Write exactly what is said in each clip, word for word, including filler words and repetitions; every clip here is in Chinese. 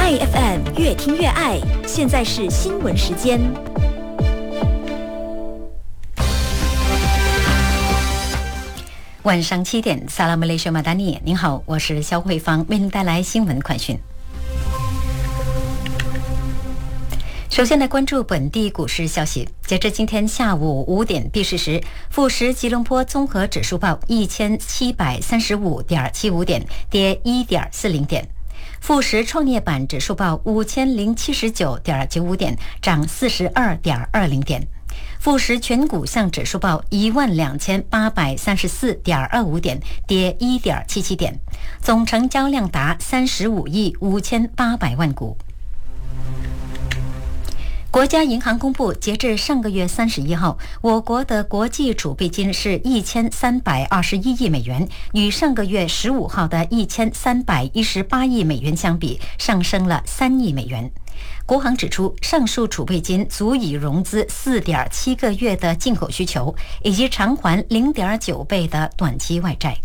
爱 F M 越听越爱，现在是新闻时间。 晚上七点，萨拉姆雷什马达尼，您好，我是肖慧芳，为您带来新闻快讯。首先来关注本地股市消息。截至今天下午五点闭市时，富时吉隆坡综合指数报一千七百三十五点七五点，跌一点四零点。富时创业板指数报五千零七十九点九五点，涨四十二点二零点。富时全股项指数报一万两千八百三十四点二五点，跌一点七七点。总成交量达三十五亿五千八百万股。国家银行公布，截至上个月三十一号，我国的国际储备金是一千三百二十一亿美元，与上个月十五号的一千三百一十八亿美元相比，上升了三亿美元。国行指出，上述储备金足以融资四点七个月的进口需求，以及偿还零点九倍的短期外债。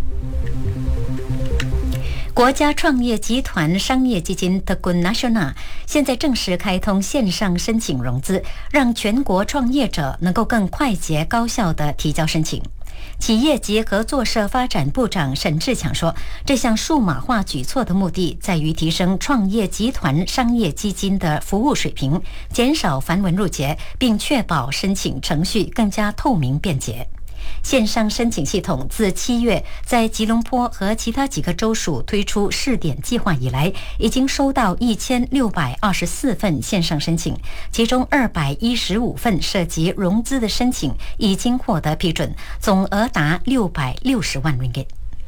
国家创业集团商业基金 Tekun Nasional 现在正式开通线上申请融资，让全国创业者能够更快捷高效地提交申请。企业及合作社发展部长沈志强说，这项数码化举措的目的在于提升创业集团商业基金的服务水平，减少繁文缛节，并确保申请程序更加透明便捷。线上申请系统自七月在吉隆坡和其他几个州属推出试点计划以来，已经收到一千六百二十四份线上申请，其中二百一十五份涉及融资的申请已经获得批准，总额达六百六十万 ringgit。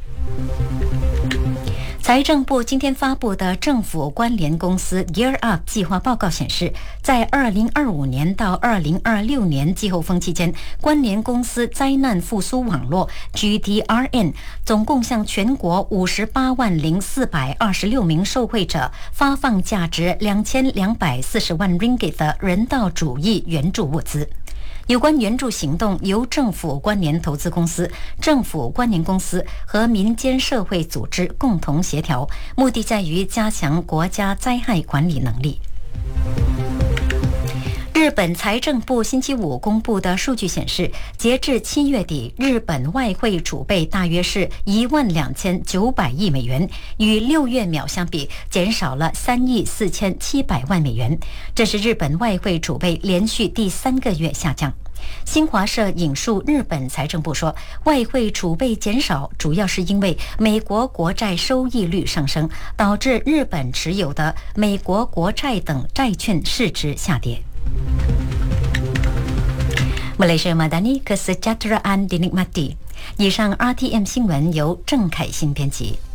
财政部今天发布的政府关联公司 Gear Up 计划报告显示，在二零二五年到二零二六年季候风期间，关联公司灾难复苏网络 G D R N 总共向全国五十八万零四百二十六名受惠者发放价值两千两百四十万 ringgit 的人道主义援助物资。有关援助行动由政府关联投资公司、政府关联公司和民间社会组织共同协调，目的在于加强国家灾害管理能力。日本财政部星期五公布的数据显示，截至七月底，日本外汇储备大约是一万两千九百亿美元，与六月秒相比减少了三亿四千七百万美元。这是日本外汇储备连续第三个月下降。新华社引述日本财政部说，外汇储备减少主要是因为美国国债收益率上升，导致日本持有的美国国债等债券市值下跌。Malaysia Madani Kesejahteraan dinikmati。以上 R T M 新闻由郑凯欣编辑。